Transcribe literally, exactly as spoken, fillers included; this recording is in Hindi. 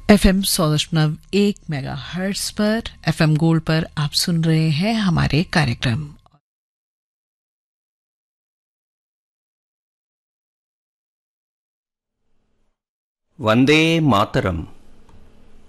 एफ एम सौ दशमलव एक मेगा हर्ट्स पर एफ एम गोल्ड पर आप सुन रहे हैं हमारे कार्यक्रम। वंदे मातरम।